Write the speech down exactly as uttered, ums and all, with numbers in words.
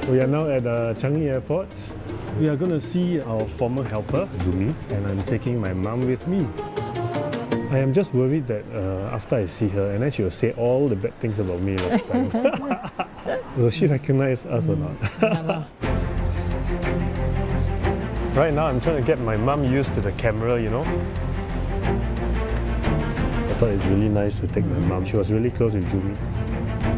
We are now at uh, Changi Airport. We are going to see our former helper, Jumi, and I'm taking my mum with me. I am just worried that uh, after I see her, and then she will say all the bad things about me last time. Will she recognize us mm, or not? Right now, I'm trying to get my mum used to the camera, you know. I thought it's really nice to take my mum. She was really close with Jumi.